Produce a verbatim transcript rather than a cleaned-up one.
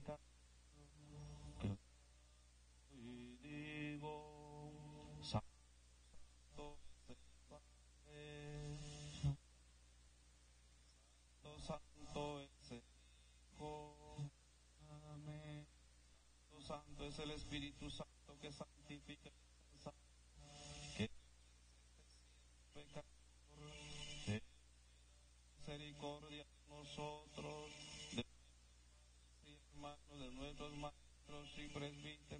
pecado. Y digo, Santo es el Padre, Santo, Santo es el Hijo, amén. Santo, Santo es el Espíritu Santo que santifica y salva, que pecador, de misericordia de nosotros, de hermanos, de nuestros maestros y presbíteros,